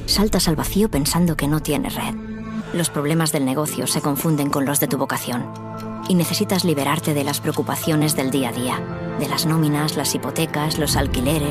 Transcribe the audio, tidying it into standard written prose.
saltas al vacío pensando que no tienes red. Los problemas del negocio se confunden con los de tu vocación. Y necesitas liberarte de las preocupaciones del día a día, de las nóminas, las hipotecas, los alquileres,